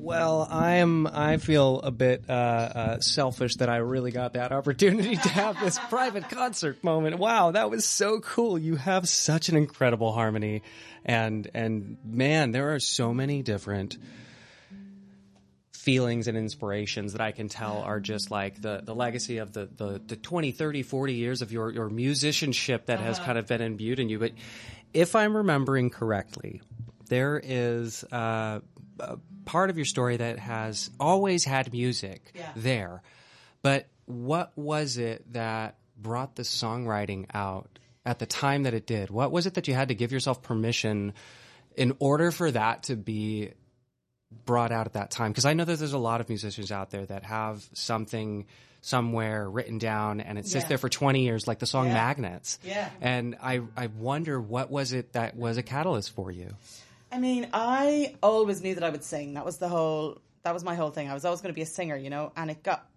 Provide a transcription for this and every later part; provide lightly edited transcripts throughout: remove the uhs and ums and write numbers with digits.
Well, I feel a bit selfish that I really got that opportunity to have this private concert moment. Wow, that was so cool. You have such an incredible harmony, and man, there are so many different feelings and inspirations that I can tell are just like the legacy of the 20, 30, 40 years of your musicianship that has kind of been imbued in you. But if I'm remembering correctly, there is a part of your story that has always had music there. But what was it that brought the songwriting out at the time that it did? What was it that you had to give yourself permission in order for that to be brought out at that time? Because I know that there's a lot of musicians out there that have something somewhere written down and it sits there for 20 years, like the song Magnets. Yeah. And I wonder, what was it that was a catalyst for you? I mean, I always knew that I would sing. That was my whole thing. I was always going to be a singer, you know, and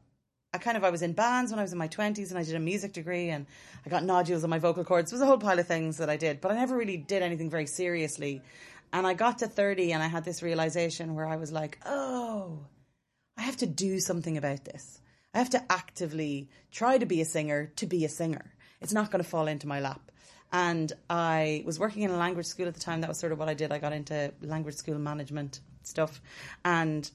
I was in bands when I was in my 20s, and I did a music degree, and I got nodules on my vocal cords. There was a whole pile of things that I did, but I never really did anything very seriously. And I got to 30 and I had this realization where I was like, oh, I have to do something about this. I have to actively try to be a singer to be a singer. It's not going to fall into my lap. And I was working in a language school at the time. That was sort of what I did. I got into language school management stuff. And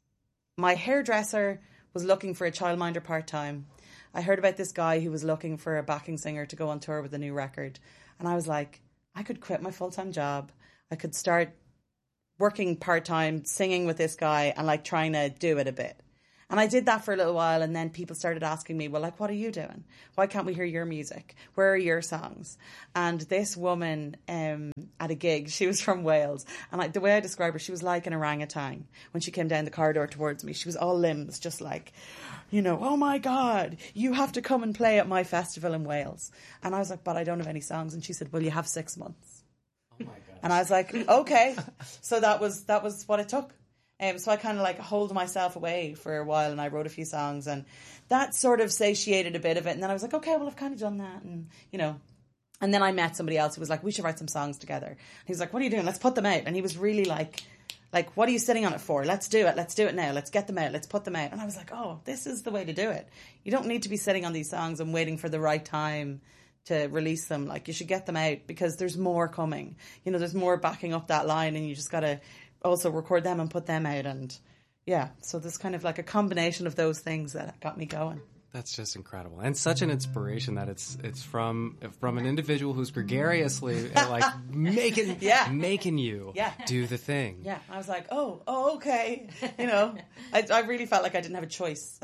my hairdresser was looking for a childminder part-time. I heard about this guy who was looking for a backing singer to go on tour with a new record. And I was like, I could quit my full-time job. I could start working part-time, singing with this guy and like trying to do it a bit. And I did that for a little while, and then people started asking me, well, like, what are you doing? Why can't we hear your music? Where are your songs? And this woman at a gig, she was from Wales, and the way I describe her, she was like an orangutan when she came down the corridor towards me. She was all limbs, just like, you know, oh my God, you have to come and play at my festival in Wales. And I was like, but I don't have any songs. And she said, well, you have 6 months. Oh my God. And I was like, okay. So that was what it took. So I kind of like holed myself away for a while, and I wrote a few songs, and that sort of satiated a bit of it. And then I was like, okay, well, I've kind of done that. And, you know, and then I met somebody else who was like, we should write some songs together. And he was like, what are you doing? Let's put them out. And he was really like, what are you sitting on it for? Let's do it. Let's do it now. Let's get them out. Let's put them out. And I was like, oh, this is the way to do it. You don't need to be sitting on these songs and waiting for the right time to release them. Like, you should get them out because there's more coming. You know, there's more backing up that line, and you just got to also record them and put them out. And yeah, so there's kind of like a combination of those things that got me going. That's just incredible, and such an inspiration that it's from an individual who's gregariously like making you do the thing. Yeah, I was like, oh, okay, you know, I really felt like I didn't have a choice.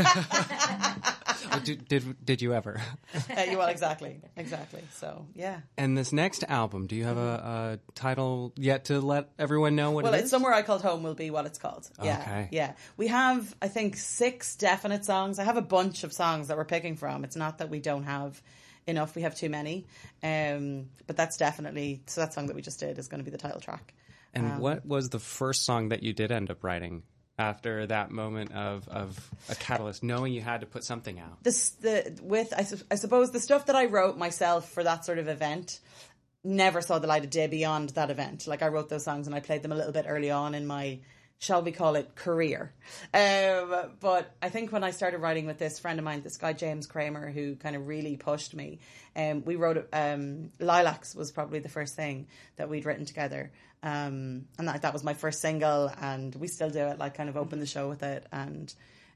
Did you ever? Well, exactly. So yeah. And this next album, do you have a title yet to let everyone know what it is? Well, it's Somewhere I Called Home will be what it's called. Yeah, okay. Yeah. We have, I think, 6 definite songs. I have a bunch of songs that we're picking from. It's not that we don't have enough. We have too many. But that's definitely, so that song that we just did is going to be the title track. And what was the first song that you did end up writing after that moment of a catalyst, knowing you had to put something out? I suppose the stuff that I wrote myself for that sort of event never saw the light of day beyond that event. Like, I wrote those songs and I played them a little bit early on in my, shall we call it, career. But I think when I started writing with this friend of mine, this guy James Kramer, who kind of really pushed me, we wrote Lilacs was probably the first thing that we'd written together. And that was my first single, and we still do it, like kind of open the show with it. And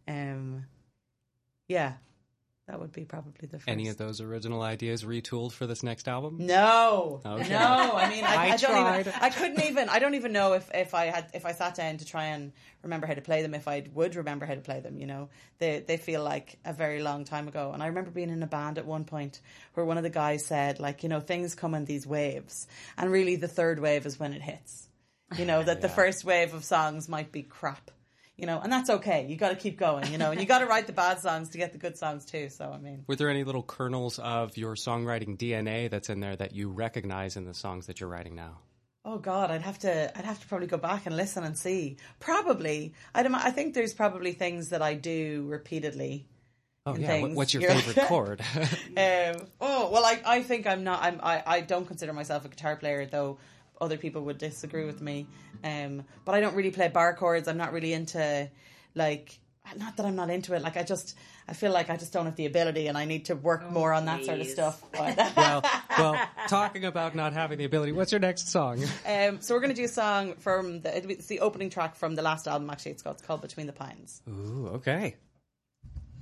yeah, that would be probably the first. Any of those original ideas retooled for this next album? No. Okay. No. I mean, I don't even know if I sat down to try and remember how to play them, if I would remember how to play them, you know. They feel like a very long time ago. And I remember being in a band at one point where one of the guys said, like, you know, things come in these waves. And really the third wave is when it hits. You know, that the first wave of songs might be crap. You know, and that's okay. You got to keep going, you know, and you got to write the bad songs to get the good songs too. So, I mean, were there any little kernels of your songwriting DNA that's in there that you recognize in the songs that you're writing now? Oh God, I'd have to probably go back and listen and see. Probably, I think there's probably things that I do repeatedly. Oh yeah, what's your favorite chord? I think I don't consider myself a guitar player, though. other people would disagree with me. But I don't really play bar chords. I'm not really into, like, not that I'm not into it. Like, I feel like I just don't have the ability, and I need to work more on that sort of stuff. But well, talking about not having the ability, what's your next song? So we're going to do a song from it's the opening track from the last album. Actually, it's called Between the Pines. Ooh, okay.